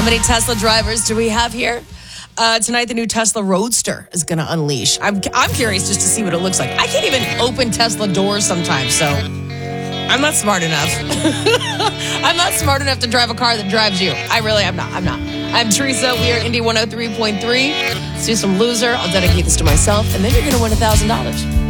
How many Tesla drivers do we have here? Tonight, the new Tesla Roadster is going to unleash. I'm curious just to see what it looks like. I can't even open Tesla doors sometimes, so I'm not smart enough. I'm not smart enough to drive a car that drives you. I really am not. I'm Teresa. We are Indy 103.3. Let's do some Loser. I'll dedicate this to myself, and then you're going to win $1,000.